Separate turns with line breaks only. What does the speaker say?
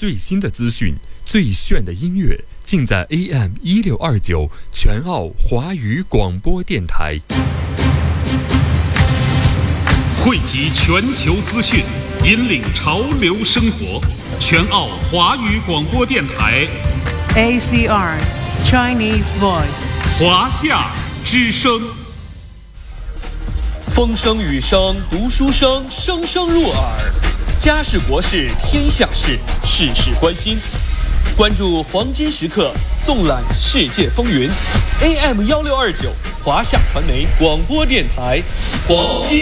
最新的资讯、最炫的音乐，尽在 AM1629全澳华语广播电台。
汇集全球资讯，引领潮流生活。全澳华语广播电台
ACR Chinese Voice
华夏之声。风声雨声读书声，声声入耳。家事国事天下事，事事关心。关注黄金时刻，纵览世界风云。AM1629华夏传媒广播电台，黄金